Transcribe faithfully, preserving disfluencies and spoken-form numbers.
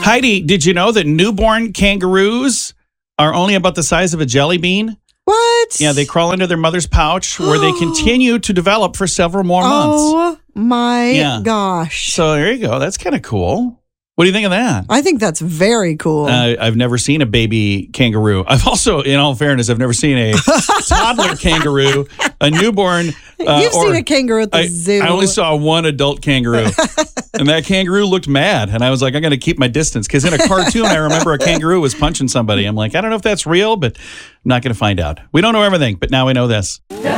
Heidi, did you know that newborn kangaroos are only about the size of a jelly bean? What? Yeah, they crawl into their mother's pouch where they continue to develop for several more months. Oh, my Yeah. gosh. So there you go. That's kind of cool. What do you think of that? I think that's very cool. Uh, I've never seen a baby kangaroo. I've also, in all fairness, I've never seen a toddler kangaroo, a newborn. Uh, You've or, seen a kangaroo at the I, zoo. I only saw one adult kangaroo, and that kangaroo looked mad. And I was like, I'm going to keep my distance. Because in a cartoon, I remember a kangaroo was punching somebody. I'm like, I don't know if that's real, but I'm not going to find out. We don't know everything, but now we know this.